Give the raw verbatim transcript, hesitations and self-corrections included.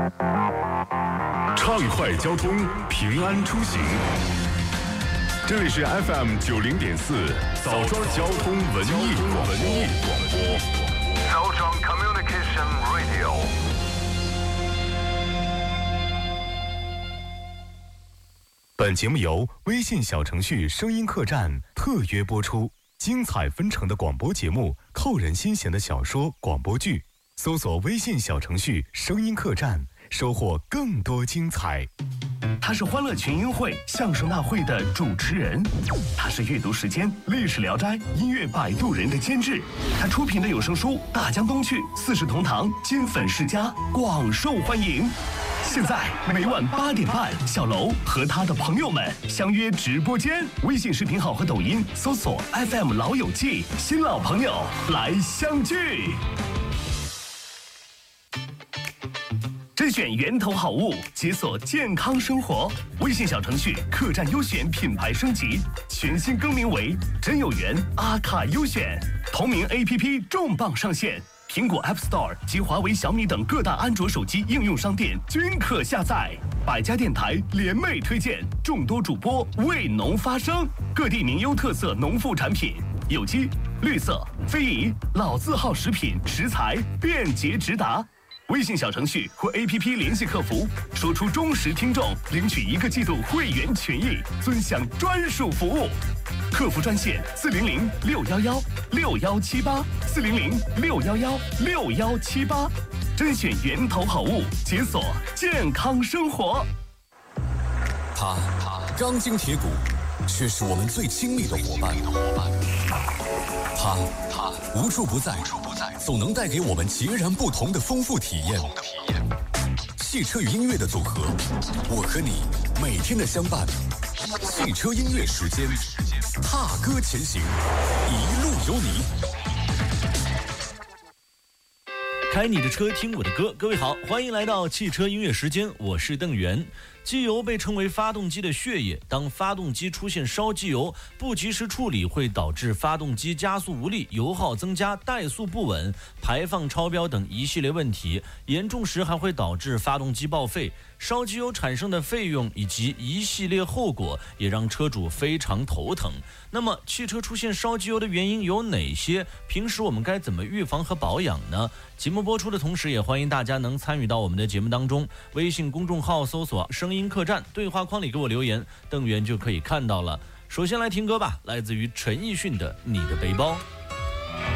畅快交通，平安出行。这里是 F M 九零点四枣庄交通文艺广播。 枣庄 Communication Radio。 本节目由微信小程序声音客栈特约播出，精彩纷呈的广播节目，扣人心弦的小说、广播剧，搜索微信小程序声音客栈，收获更多精彩。 他是欢乐群英会相声大会的主持人，他是阅读时间历史聊斋音乐摆渡人的监制，他出品的有声书《大江东去》四世同堂金粉世家广受欢迎。现在每晚八点半，小楼和他的朋友们相约直播间，微信视频号和抖音搜索 F M 老友记，新老朋友来相聚。甄选源头好物，解锁健康生活。微信小程序客栈优选品牌升级，全新更名为真有缘阿卡优选。同名 A P P 重磅上线，苹果 App Store 及华为、小米等各大安卓手机应用商店均可下载。百家电台联袂推荐，众多主播为农发声，各地名优特色农副产品，有机、绿色、非遗、老字号食品食材便捷直达。微信小程序或 A P P 联系客服，说出忠实听众，领取一个季度会员权益，尊享专属服务。客服专线四零零六幺幺六幺七八四零零六幺幺六幺七八，甄选源头好物，解锁健康生活。 他钢筋铁骨，却是我们最亲密的伙伴。他他无处不在，总能带给我们截然不同的丰富体验。汽车与音乐的组合，我和你每天的相伴。汽车音乐时间，踏歌前行，一路有你。 开你的车，听我的歌。各位好，欢迎来到汽车音乐时间，我是邓源。机油被称为发动机的血液，当发动机出现烧机油，不及时处理会导致发动机加速无力、油耗增加、怠速不稳、排放超标等一系列问题，严重时还会导致发动机报废。烧机油产生的费用以及一系列后果也让车主非常头疼。那么汽车出现烧机油的原因有哪些？平时我们该怎么预防和保养呢？节目播出的同时，也欢迎大家能参与到我们的节目当中，微信公众号搜索声音客栈，对话框里给我留言，邓源就可以看到了。首先来听歌吧，来自于陈奕迅的《你的背包》。